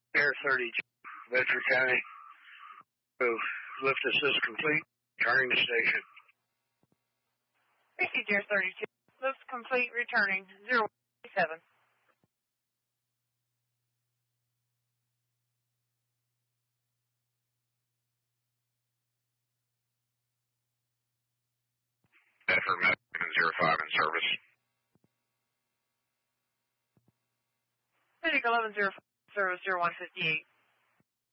Air 32, Bedford County. Lift assist complete. Returning to station. Received Air 32. Lift complete. Returning 017. Bedford Medican 05 in service. Medic 1105 service 0158.